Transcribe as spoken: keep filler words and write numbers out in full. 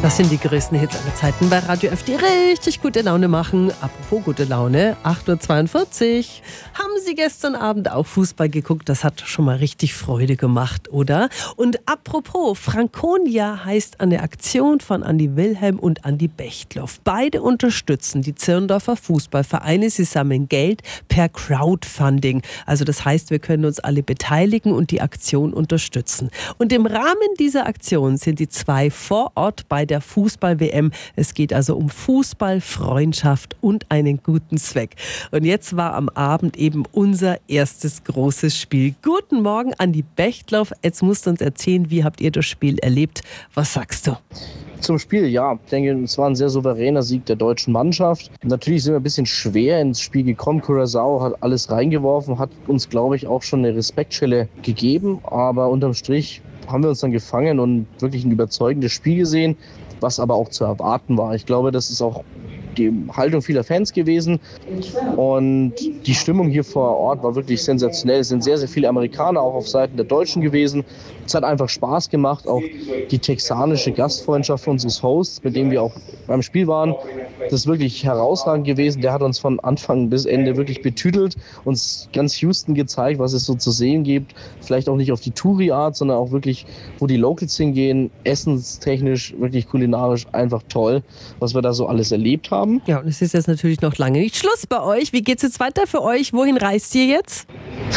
Das sind die größten Hits aller Zeiten bei Radio F, die richtig gute Laune machen. Apropos gute Laune, acht Uhr zweiundvierzig. Haben Sie gestern Abend auch Fußball geguckt? Das hat schon mal richtig Freude gemacht, oder? Und apropos, Franconia heißt eine Aktion von Andi Wilhelm und Andi Bechtloff. Beide unterstützen die Zirndorfer Fußballvereine. Sie sammeln Geld per Crowdfunding. Also das heißt, wir können uns alle beteiligen und die Aktion unterstützen. Und im Rahmen dieser Aktion sind die zwei vor Ort bei der Fußball-W M. Es geht also um Fußball, Freundschaft und einen guten Zweck. Und jetzt war am Abend eben unser erstes großes Spiel. Guten Morgen, Andi Bechtloff. Jetzt musst du uns erzählen, wie habt ihr das Spiel erlebt? Was sagst du? Zum Spiel, ja. Ich denke, es war ein sehr souveräner Sieg der deutschen Mannschaft. Natürlich sind wir ein bisschen schwer ins Spiel gekommen. Curaçao hat alles reingeworfen, hat uns, glaube ich, auch schon eine Respektschelle gegeben. Aber unterm Strich haben wir uns dann gefangen und wirklich ein überzeugendes Spiel gesehen, was aber auch zu erwarten war. Ich glaube, das ist auch die Haltung vieler Fans gewesen und die Stimmung hier vor Ort war wirklich sensationell. Es sind sehr, sehr viele Amerikaner auch auf Seiten der Deutschen gewesen. Es hat einfach Spaß gemacht, auch die texanische Gastfreundschaft unseres Hosts, mit dem wir auch beim Spiel waren. Das ist wirklich herausragend gewesen. Der hat uns von Anfang bis Ende wirklich betüdelt, uns ganz Houston gezeigt, was es so zu sehen gibt. Vielleicht auch nicht auf die Touri-Art, sondern auch wirklich, wo die Locals hingehen. Essenstechnisch, wirklich kulinarisch einfach toll, was wir da so alles erlebt haben. Ja, und es ist jetzt natürlich noch lange nicht Schluss bei euch. Wie geht's jetzt weiter für euch? Wohin reist ihr jetzt?